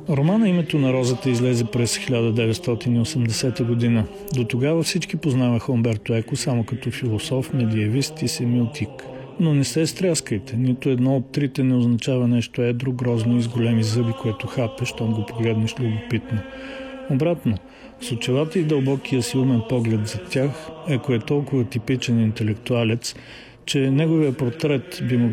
Романа «Името на розата» излезе през 1980 година. До тогава всички познаваха Умберто Еко само като философ, медиевист и семиотик. Но не се стряскайте, нито едно от трите не означава нещо едро, грозно и с големи зъби, което хапе, щом го погледнеш любопитно. Обратно, с очилата и дълбокия си умен поглед за тях, Еко е толкова типичен интелектуалец, че неговия портрет би